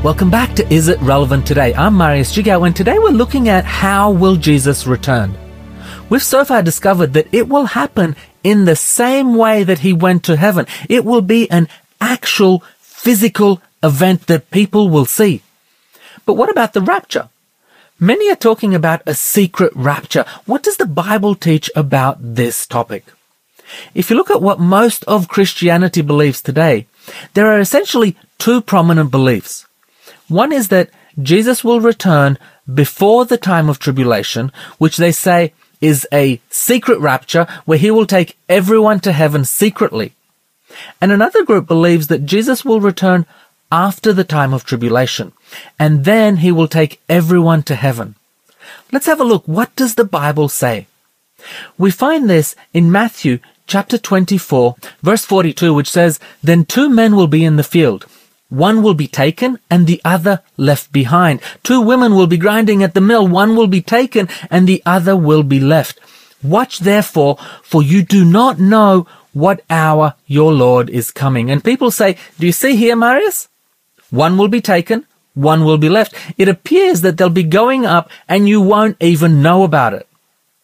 Welcome back to Is It Relevant Today? I'm Marius Jigao, and today we're looking at how will Jesus return. We've so far discovered that it will happen in the same way that he went to heaven. It will be an actual physical event that people will see. But what about the rapture? Many are talking about a secret rapture. What does the Bible teach about this topic? If you look at what most of Christianity believes today, there are essentially two prominent beliefs. One is that Jesus will return before the time of tribulation, which they say is a secret rapture where he will take everyone to heaven secretly. And another group believes that Jesus will return after the time of tribulation, and then he will take everyone to heaven. Let's have a look. What does the Bible say? We find this in Matthew chapter 24, verse 42, which says, "Then two men will be in the field. One will be taken and the other left behind. Two women will be grinding at the mill. One will be taken and the other will be left. Watch therefore, for you do not know what hour your Lord is coming." And people say, do you see here, Marius? One will be taken, one will be left. It appears that they'll be going up and you won't even know about it.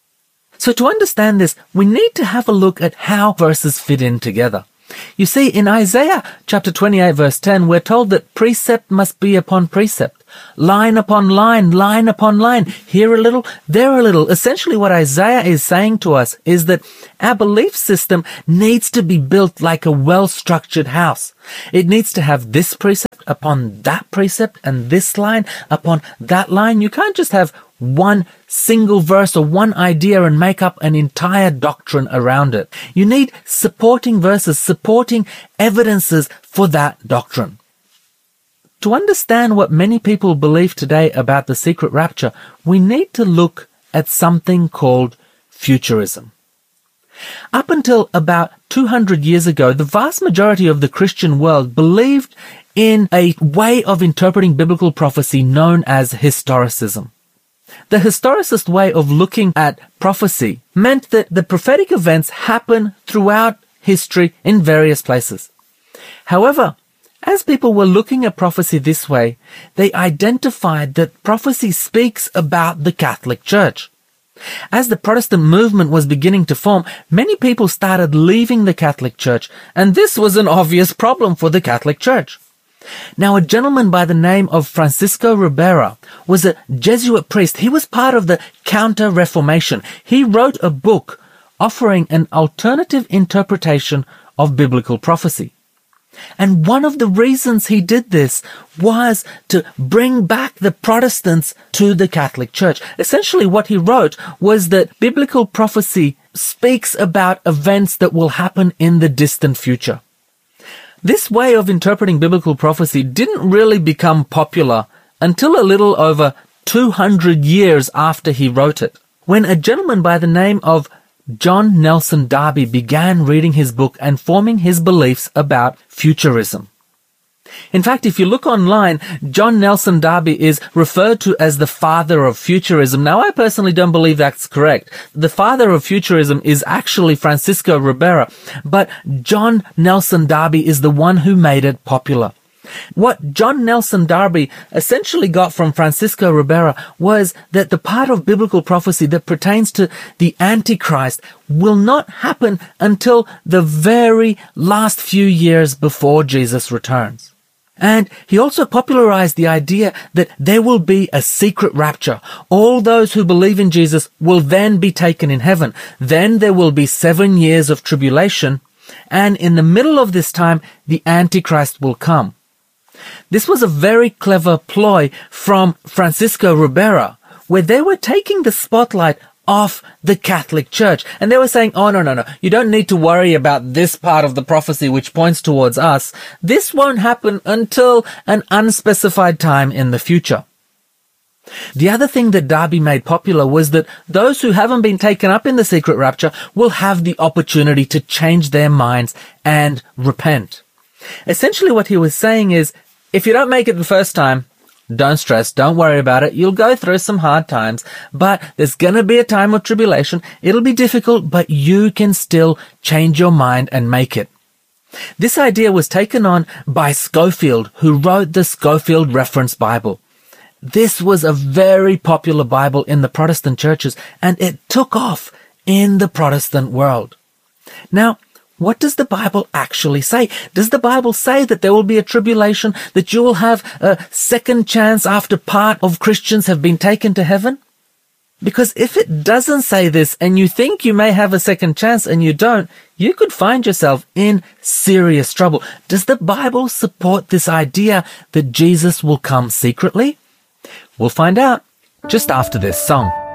So to understand this, we need to have a look at how verses fit in together. You see, in Isaiah chapter 28 verse 10, we're told that precept must be upon precept, line upon line, line upon line, here a little, there a little. Essentially what Isaiah is saying to us is that our belief system needs to be built like a well-structured house. It needs to have this precept upon that precept and this line upon that line. You can't just have one single verse or one idea and make up an entire doctrine around it. You need supporting verses, supporting evidences for that doctrine. To understand what many people believe today about the secret rapture, we need to look at something called futurism. Up until about 200 years ago, the vast majority of the Christian world believed in a way of interpreting biblical prophecy known as historicism. The historicist way of looking at prophecy meant that the prophetic events happen throughout history in various places. However, as people were looking at prophecy this way, they identified that prophecy speaks about the Catholic Church. As the Protestant movement was beginning to form, many people started leaving the Catholic Church, and this was an obvious problem for the Catholic Church. Now, a gentleman by the name of Francisco Ribera was a Jesuit priest. He was part of the Counter-Reformation. He wrote a book offering an alternative interpretation of biblical prophecy. And one of the reasons he did this was to bring back the Protestants to the Catholic Church. Essentially, what he wrote was that biblical prophecy speaks about events that will happen in the distant future. This way of interpreting biblical prophecy didn't really become popular until a little over 200 years after he wrote it, when a gentleman by the name of John Nelson Darby began reading his book and forming his beliefs about futurism. In fact, if you look online, John Nelson Darby is referred to as the father of futurism. Now, I personally don't believe that's correct. The father of futurism is actually Francisco Ribera, but John Nelson Darby is the one who made it popular. What John Nelson Darby essentially got from Francisco Ribera was that the part of biblical prophecy that pertains to the Antichrist will not happen until the very last few years before Jesus returns. And he also popularized the idea that there will be a secret rapture. All those who believe in Jesus will then be taken in heaven. Then there will be 7 years of tribulation, and in the middle of this time, the Antichrist will come. This was a very clever ploy from Francisco Ribera, where they were taking the spotlight off the Catholic Church. And they were saying, oh, no, you don't need to worry about this part of the prophecy which points towards us. This won't happen until an unspecified time in the future. The other thing that Darby made popular was that those who haven't been taken up in the secret rapture will have the opportunity to change their minds and repent. Essentially what he was saying is, if you don't make it the first time, don't stress, don't worry about it. You'll go through some hard times, but there's going to be a time of tribulation. It'll be difficult, but you can still change your mind and make it. This idea was taken on by Scofield, who wrote the Scofield Reference Bible. This was a very popular Bible in the Protestant churches, and it took off in the Protestant world. Now, what does the Bible actually say? Does the Bible say that there will be a tribulation, that you will have a second chance after part of Christians have been taken to heaven? Because if it doesn't say this and you think you may have a second chance and you don't, you could find yourself in serious trouble. Does the Bible support this idea that Jesus will come secretly? We'll find out just after this song.